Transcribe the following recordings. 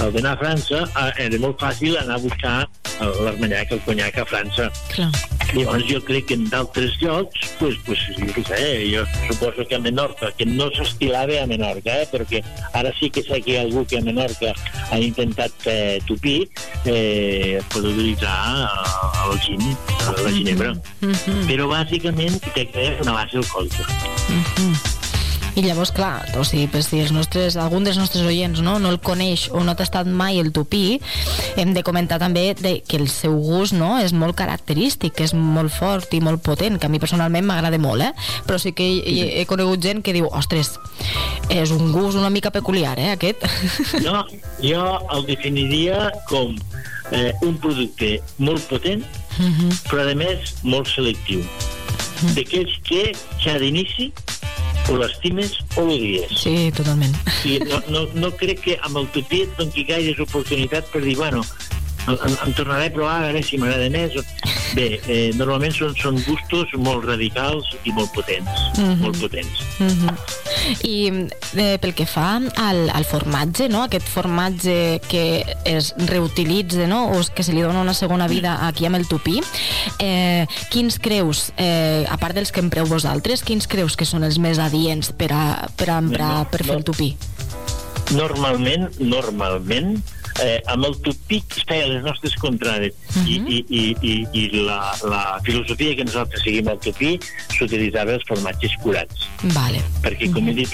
al d'anar a França era molt fàcil anar a buscar l'armanyac, el conyac a França. Clar. Llavors jo crec que en d'altres llocs, pues, jo què sé, jo suposo que a Menorca, que no s'estilava a Menorca, perquè ara sí que sé que hi ha algú que a Menorca ha intentat fer tupí, pot utilitzar el gin, la ginebra. Però bàsicament té que ser una base alcohòlica. I llavors, clar, o sigui, pues, si algun dels nostres oients no el coneix o no ha tastat mai el tupí, hem de comentar també que el seu gust és molt característic, que és molt fort i molt potent, que a mi personalment m'agrada molt, però sí que he conegut gent que diu, ostres, és un gust una mica peculiar, aquest. No, jo el definiria com un producte molt potent, però a més molt selectiu. D'aquells que ja d'inici o l'estimes o l'odies. Sí, totalment. I no crec que amb el tupí et doni gaires oportunitats per dir, bueno, em tornaré a provar a veure si m'agrada més. Bé, normalment són gustos molt radicals i molt potents. Molt potents. I pel que fa al formatge, aquest formatge que es reutilitza, o que se li dona una segona vida aquí amb el tupí, quins creus, a part dels que empreu vosaltres, quins creus que són els més adients per emprar per fer el tupí? Normalment amb el tupí es feia les nostres contrades i la filosofia que nosaltres seguim al tupí s'utilitzava els formatges curats. Vale. Perquè, com he dit,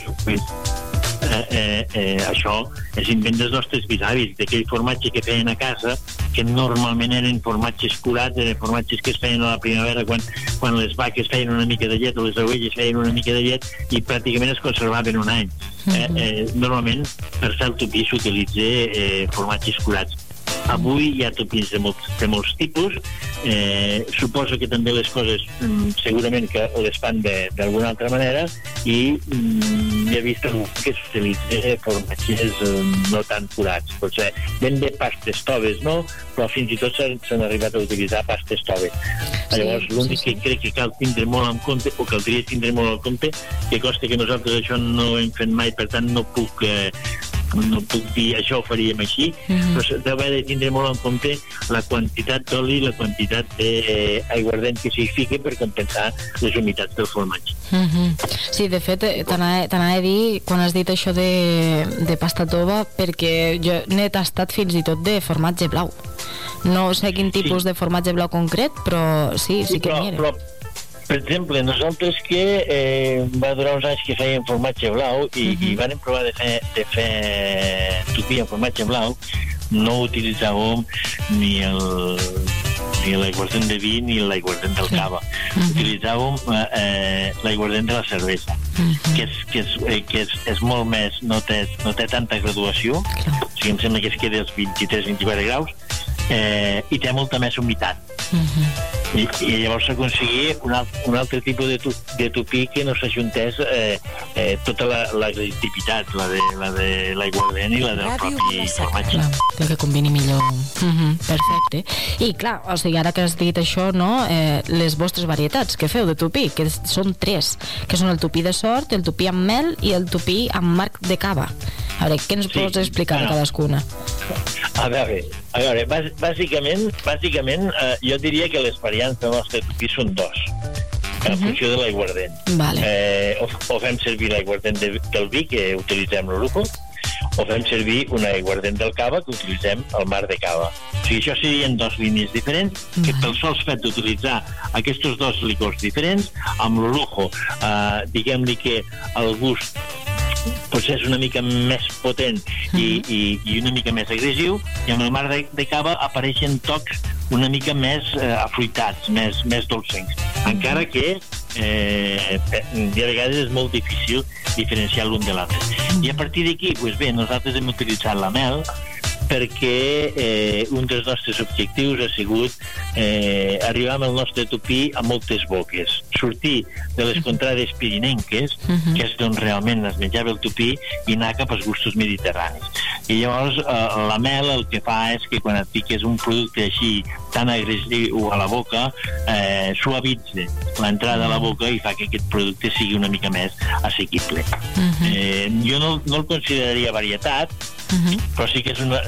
això és invent dels nostres bisavis, d'aquell formatge que feien a casa, que normalment eren formatges curats, eren formatges que es feien a la primavera quan les vaques feien una mica de llet o les ovelles feien una mica de llet i pràcticament es conservaven un any. Normalment per fer el tupí s'utilitza formatges curats. Avui hi ha tupins de molts tipus. Suposo que també les coses segurament que les fan d'alguna altra manera i he vist que s'utilitza formatges no tan curats. Potser ben bé pastes toves, no? Però fins i tot s'han arribat a utilitzar pastes toves. Llavors, l'únic que crec que cal tindre molt en compte, o caldria tindre molt en compte, que costa que nosaltres això no ho hem fet mai, per tant no puc dir això ho faríem així, però s'ha de tindre molt en compte la quantitat d'oli, la quantitat d'aiguardent que s'hi fica per compensar les humitats del formatge. Sí, de fet, t'anava a dir, quan has dit això de pasta tova, perquè jo n'he tastat fins i tot de formatge blau. No sé quin tipus de formatge blau concret, però sí que n'hi era. Per exemple, nosaltres que va durar uns anys que fèiem formatge blau i vam provar de fer tupí amb formatge blau, no utilitzàvem ni l'aiguardent de vi ni l'aiguardent del cava. Utilitzàvem l'aiguardent de la cervesa, que és molt més, no té tanta graduació, o sigui, em sembla que es queda als 23-24 graus, i té molta més humitat. I llavors s'aconseguia un altre tipus de tupí que no s'ajuntés tota l'agressivitat, la de l'aiguardent i la del propi formatge. Que combini millor. Perfecte. I clar, o sigui, ara que has dit això, les vostres varietats que feu de tupí, que són 3, que són el tupí de sort, el tupí amb mel i el tupí amb marc de cava. A veure, què ens pots explicar de cadascuna? A veure, bàsicament jo diria que les variants del nostre tupí són 2, en funció de l'aiguardent. O fem servir l'aiguardent del vi, que utilitzem l'orujo, o fem servir un aiguardent del cava, que utilitzem el mar de cava. O sigui, això serien 2 línies diferents, que pel sols fet d'utilitzar aquests 2 licors diferents, amb l'orujo, diguem-li que el gust potser és una mica més potent i una mica més agressiu, i amb el mar de cava apareixen tocs una mica més afruitats, més dolcencs, encara que de vegades és molt difícil diferenciar l'un de l'altre. I a partir d'aquí, nosaltres hem utilitzat la mel perquè un dels nostres objectius ha sigut arribar amb el nostre tupí a moltes boques, sortir de les contrades pirinenques, que és d'on realment es menjava el tupí, i anar cap als gustos mediterranis. I llavors la mel el que fa és que quan et fiques un producte així tan agressiu a la boca, suavitza l'entrada a la boca i fa que aquest producte sigui una mica més assequible. Jo no el consideraria varietat, però sí que és